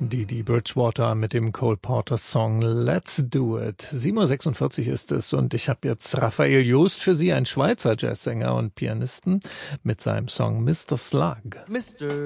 Dee Bridgewater mit dem Cole Porter Song Let's Do It. 7:46 Uhr ist es und ich habe jetzt Raphael Joost für Sie, ein Schweizer Jazzsänger und Pianisten, mit seinem Song Mr. Slug. Mr.